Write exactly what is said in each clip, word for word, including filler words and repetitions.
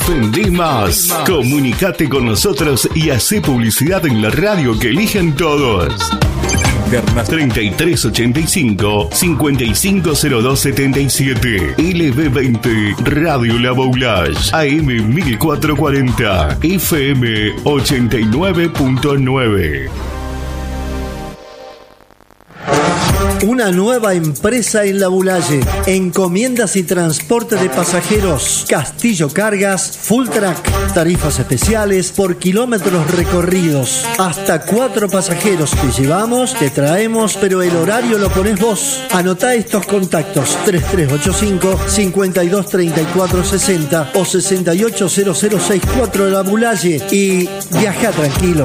Vendé más. Comunicate con nosotros y hacé publicidad en la radio que eligen todos. treinta y tres ochenta y cinco, cincuenta y cinco cero dos setenta y siete. L B veinte Radio La Boulage. A M mil cuatrocientos cuarenta. F M ochenta y nueve punto nueve. Una nueva empresa en La Boulaye. Encomiendas y transporte de pasajeros. Castillo Cargas, Full Track. Tarifas especiales por kilómetros recorridos. Hasta cuatro pasajeros te llevamos, te traemos, pero el horario lo pones vos. Anotá estos contactos: treinta y tres ochenta y cinco, cincuenta y dos treinta y cuatro sesenta o sesenta y ocho cero cero sesenta y cuatro de La Boulaye. Y viaja tranquilo.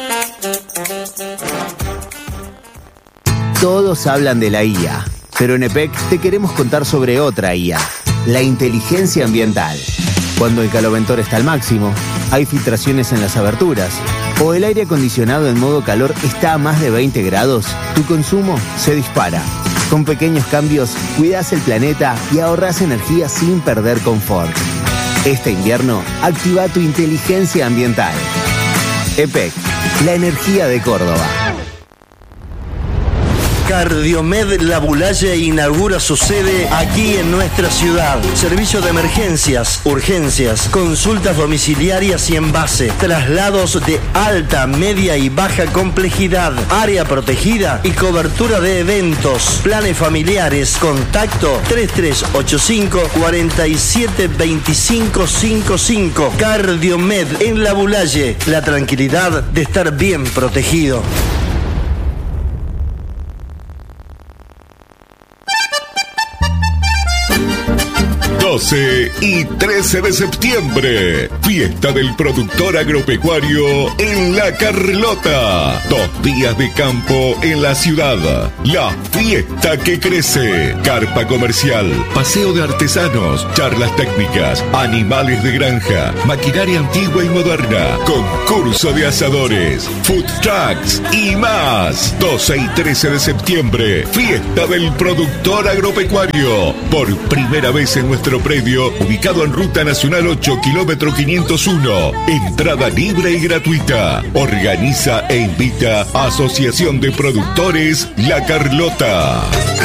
Todos hablan de la I A, pero en E P E C te queremos contar sobre otra I A, la inteligencia ambiental. Cuando el caloventor está al máximo, hay filtraciones en las aberturas, o el aire acondicionado en modo calor está a más de veinte grados, tu consumo se dispara. Con pequeños cambios, cuidás el planeta y ahorrás energía sin perder confort. Este invierno, activa tu inteligencia ambiental. E P E C, la energía de Córdoba. Cardiomed La Boulaye inaugura su sede aquí en nuestra ciudad. Servicio de emergencias, urgencias, consultas domiciliarias y en base, traslados de alta, media y baja complejidad, área protegida y cobertura de eventos, planes familiares. Contacto treinta y tres ochenta y cinco, cuarenta y siete veinticinco cincuenta y cinco. Cardiomed en La Boulaye, la tranquilidad de estar bien protegido. doce y trece de septiembre, fiesta del productor agropecuario en La Carlota. Dos días de campo en la ciudad. La fiesta que crece. Carpa comercial, paseo de artesanos, charlas técnicas, animales de granja, maquinaria antigua y moderna, concurso de asadores, food trucks y más. doce y trece de septiembre, fiesta del productor agropecuario. Por primera vez en nuestro predio, ubicado en Ruta Nacional ocho, kilómetro quinientos uno. Entrada libre y gratuita. Organiza e invita Asociación de Productores La Carlota.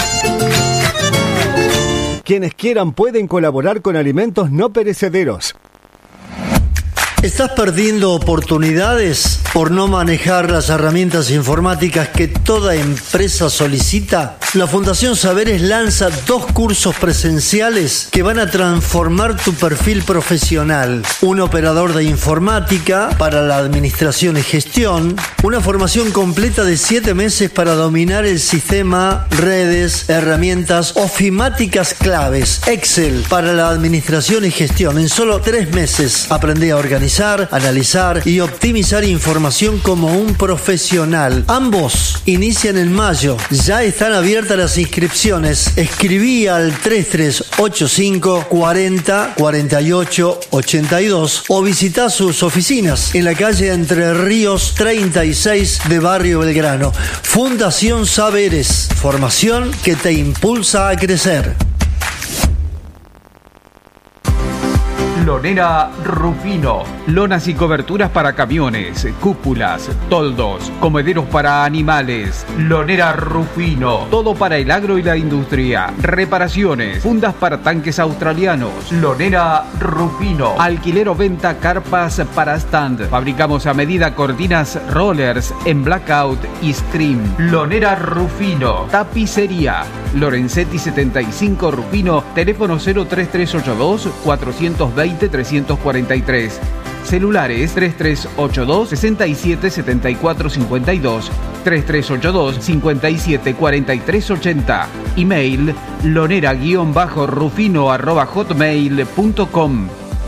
Quienes quieran pueden colaborar con alimentos no perecederos. ¿Estás perdiendo oportunidades por no manejar las herramientas informáticas que toda empresa solicita? La Fundación Saberes lanza dos cursos presenciales que van a transformar tu perfil profesional. Un operador de informática para la administración y gestión. Una formación completa de siete meses para dominar el sistema, redes, herramientas ofimáticas claves. Excel para la administración y gestión. En solo tres meses aprendí a organizar, analizar y optimizar información como un profesional. Ambos inician en mayo. Ya están abiertas las inscripciones. Escribí al treinta y tres ochenta y cinco, cuarenta, cuarenta y ocho, ochenta y dos o visita sus oficinas en la calle Entre Ríos treinta y seis de Barrio Belgrano. Fundación Saberes. Formación que te impulsa a crecer. Lonera Rufino. Lonas y coberturas para camiones, cúpulas, toldos, comederos para animales. Lonera Rufino. Todo para el agro y la industria. Reparaciones, fundas para tanques australianos. Lonera Rufino. Alquiler o venta carpas para stand. Fabricamos a medida cortinas rollers en blackout y scream. Lonera Rufino. Tapicería. Lorenzetti setenta y cinco Rufino. Teléfono cero tres tres ocho dos, cuatro dos cero, tres cuatro tres. Celulares tres tres ocho dos, seis siete siete cuatro cinco dos, tres tres ocho dos, cinco siete cuatro tres ocho cero. Email lonera-rufino arroba hotmail punto com.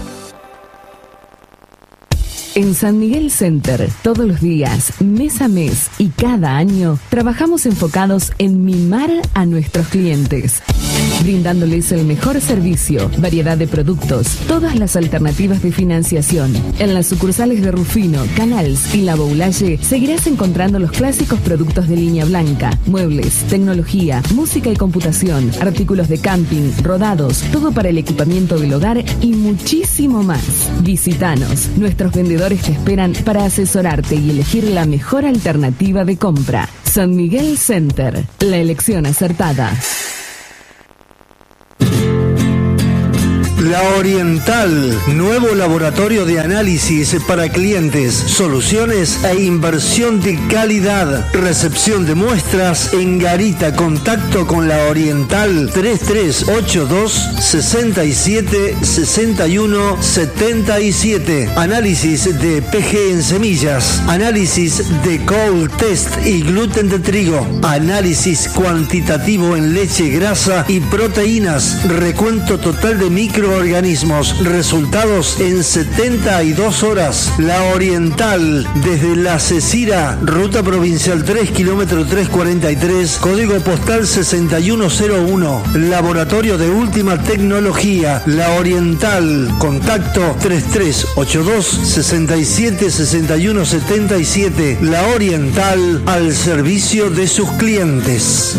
En San Miguel Center, todos los días, mes a mes y cada año, trabajamos enfocados en mimar a nuestros clientes. brindándoles el mejor servicio, variedad de productos, todas las alternativas de financiación. En las sucursales de Rufino, Canals y La Boulaye seguirás encontrando los clásicos productos de línea blanca, muebles, tecnología, música y computación, artículos de camping, rodados, todo para el equipamiento del hogar y muchísimo más. Visítanos. Nuestros vendedores te esperan para asesorarte y elegir la mejor alternativa de compra. San Miguel Center, la elección acertada. La Oriental, nuevo laboratorio de análisis para clientes, soluciones e inversión de calidad, recepción de muestras en Garita. Contacto con La Oriental tres tres ocho dos, seis siete, seis uno siete siete. Análisis de P G en semillas, análisis de cold test y gluten de trigo, análisis cuantitativo en leche, grasa y proteínas, recuento total de micro organismos, resultados en setenta y dos horas. La Oriental, desde La Cecira, ruta provincial tres, kilómetro trescientos cuarenta y tres, código postal sesenta y uno cero uno. Laboratorio de última tecnología. La Oriental, contacto tres tres ocho dos, seis siete, seis uno siete siete. La Oriental, al servicio de sus clientes.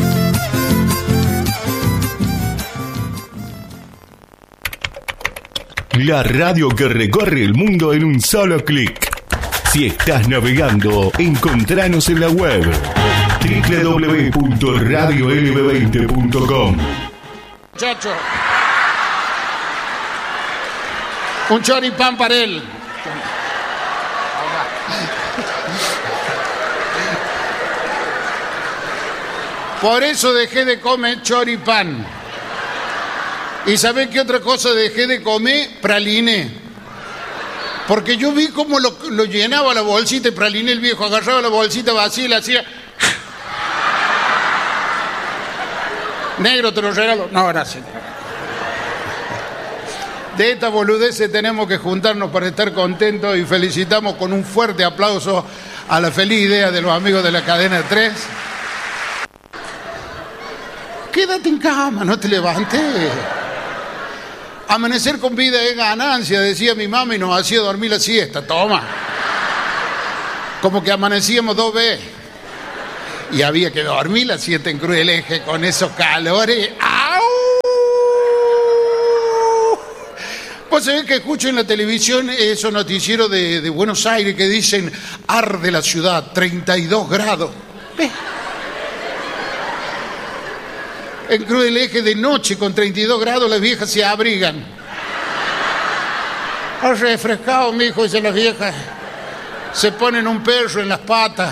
La radio que recorre el mundo en un solo clic. Si estás navegando, encontranos en la web doble u doble u doble u punto radio l b veinte punto com. Muchacho, un choripán para él. Por eso dejé de comer choripán. ¿Y sabés qué otra cosa dejé de comer? Praliné. Porque yo vi cómo lo, lo llenaba la bolsita de praliné el viejo, agarraba la bolsita vacía y le hacía... Negro, te lo regalo. No, gracias. De esta boludez tenemos que juntarnos para estar contentos y felicitamos con un fuerte aplauso a la feliz idea de los amigos de la cadena tres. Quédate en cama, no te levantes. Amanecer con vida es ganancia, decía mi mamá, y nos hacía dormir la siesta. Toma. Como que amanecíamos dos veces. Y había que dormir la siesta en Cruz del Eje con esos calores. ¡Au! Pues se ve que escucho en la televisión esos noticieros de, de Buenos Aires que dicen: arde la ciudad, treinta y dos grados. ¿Ves? En Cruz del Eje de noche con treinta y dos grados las viejas se abrigan. Has refrescado, mijo, dicen las viejas. Se ponen un perro en las patas.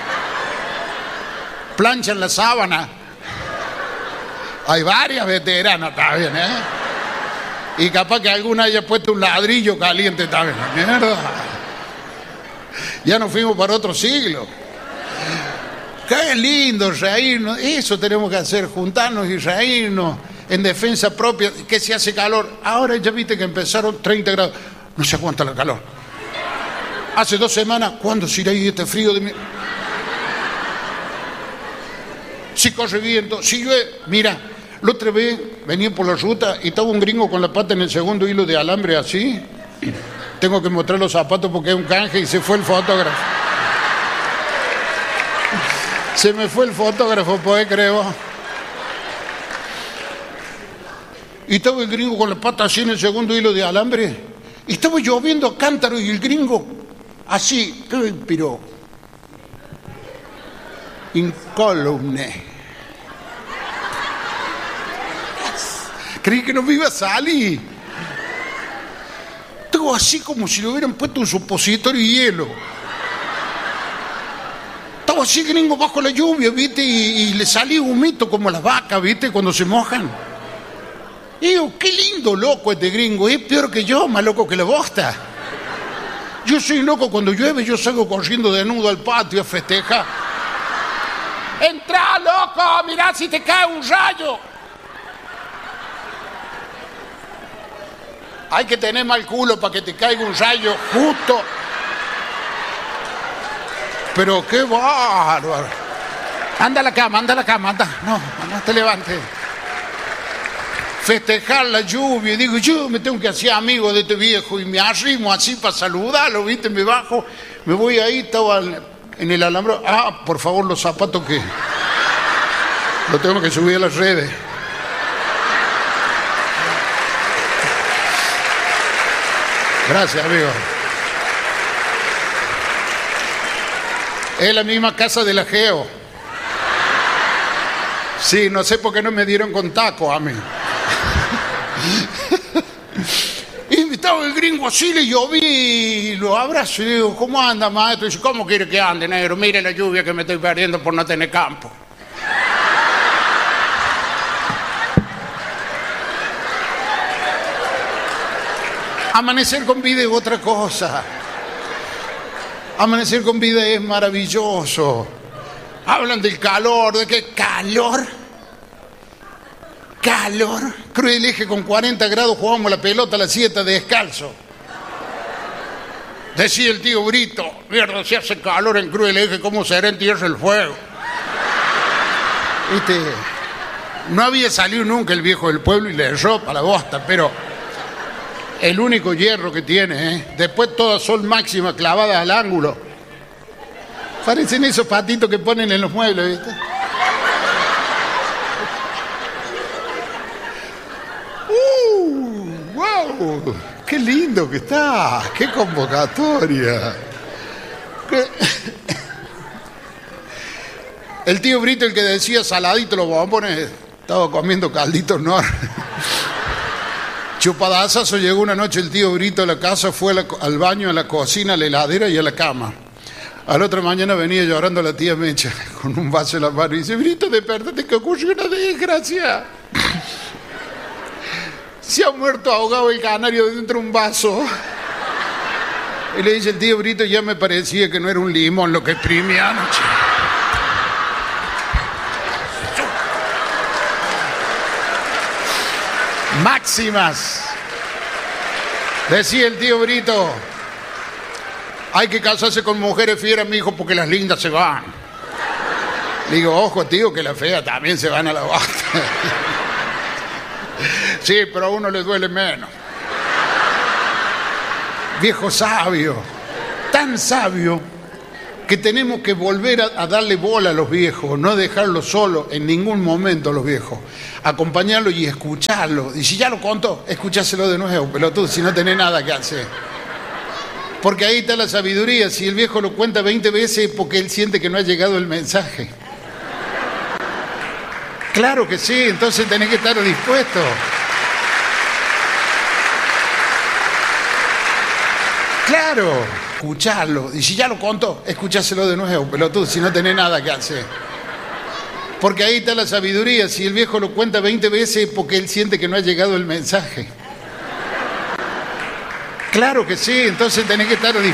Planchan la sábana. Hay varias veteranas también, ¿eh? Y capaz que alguna haya puesto un ladrillo caliente también. Mierda. Ya nos fuimos para otro siglo. Qué lindo reírnos, eso tenemos que hacer, juntarnos y reírnos en defensa propia, que se hace calor. Ahora ya viste que empezaron treinta grados, no se aguanta el calor. Hace dos semanas, ¿cuándo se irá a ir este frío de mi...? Si corre viento, si llueve, mira, la otra vez venía por la ruta y estaba un gringo con la pata en el segundo hilo de alambre así. Tengo que mostrar los zapatos porque es un canje y se fue el fotógrafo. Se me fue el fotógrafo, pues, creo. Y estaba el gringo con la pata así en el segundo hilo de alambre. Y estaba lloviendo a cántaro y el gringo así, pero incólume. Creí que no me iba a salir. Estaba así como si le hubieran puesto un supositorio y hielo. Estaba así, gringo, bajo la lluvia, ¿viste? Y, y le salía humito como las vacas, ¿viste? Cuando se mojan. Y digo, qué lindo loco este gringo. Es peor que yo, más loco que la bosta. Yo soy loco cuando llueve, yo salgo corriendo desnudo al patio a festejar. ¡Entra, loco! Mirá si te cae un rayo. Hay que tener mal culo para que te caiga un rayo justo. Pero qué bárbaro. Anda a la cama, anda a la cama, anda. No, no te levantes. festejar la lluvia. Y digo, yo me tengo que hacer amigo de este viejo. Y me arrimo así para saludarlo, ¿viste? Me bajo, me voy ahí, estaba en el alambrado. Ah, por favor, los zapatos que... Los tengo que subir a las redes. Gracias, amigo. Es la misma casa del Ageo. Sí, no sé por qué no me dieron con taco a mí. Y estaba el gringo así, le lloví y lo abrazo y digo, ¿cómo anda, maestro? Y dice, ¿cómo quiere que ande, negro? Mire la lluvia que me estoy perdiendo por no tener campo. Amanecer con vida es otra cosa. Amanecer con vida es maravilloso. Hablan del calor, ¿de qué calor? Calor. Cruel Eje con cuarenta grados jugamos la pelota a las siete descalzo. Decía el tío Brito, mierda, si hace calor en Cruel Eje, ¿cómo será en Tierra el Fuego? ¿Viste? No había salido nunca el viejo del pueblo y le erró para la bosta, pero el único hierro que tiene, ¿eh? Después todas son máximas clavadas al ángulo. Parecen esos patitos que ponen en los muebles, ¿viste? ¡Uh! ¡Wow! ¡Qué lindo que está! ¡Qué convocatoria! ¿Qué? El tío Brito, el que decía saladito los bombones, estaba comiendo calditos Nor. Chupadazazo, llegó una noche el tío Brito a la casa, fue a la, al baño, a la cocina, a la heladera y a la cama. A la otra mañana venía llorando la tía Mecha con un vaso en la mano y dice, Brito, despertate que ocurrió una desgracia. Se ha muerto ahogado el canario dentro de un vaso. Y le dice el tío Brito, ya me parecía que no era un limón lo que exprimía anoche. Máximas. Decía el tío Brito, hay que casarse con mujeres fieras, mijo, porque las lindas se van. Le digo, ojo, tío, que las feas también se van a la basta. Sí, pero a uno le duele menos. Viejo sabio, tan sabio que tenemos que volver a, a darle bola a los viejos, no dejarlos solos en ningún momento a los viejos, acompañarlos y escucharlos. Y si ya lo contó, escucháselo de nuevo, pelotudo, si no tenés nada que hacer. Porque ahí está la sabiduría. Si el viejo lo cuenta veinte veces es porque él siente que no ha llegado el mensaje. Claro que sí, entonces tenés que estar dispuesto. Claro, escucharlo. Y si ya lo contó, escucháselo de nuevo, pelotudo, si no tenés nada que hacer. Porque ahí está la sabiduría. Si el viejo lo cuenta veinte veces es porque él siente que no ha llegado el mensaje. Claro que sí, entonces tenés que estar dispuesto.